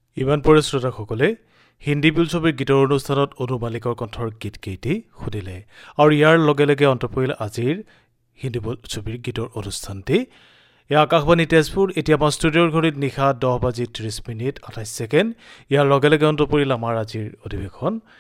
ইমান পৰে শ্ৰোতাসকলে হিন্দী বোলছবিৰ গীতৰ অনুষ্ঠানত অনু মালিকৰ কণ্ঠৰ গীতকেইটি শুনিলে আৰু ইয়াৰ লগে লগে অন্ত পৰিল আজিৰ হিন্দী বোলছবিৰ গীতৰ অনুষ্ঠানটি। এয়া আকাশবাণী তেজপুৰ। এতিয়া আমাৰ ষ্টুডিঅ'ৰ ঘড়ীত নিশা 10:30 ইয়াৰ লগে লগে অন্ত পৰিল আমাৰ আজিৰ অধিৱেশন।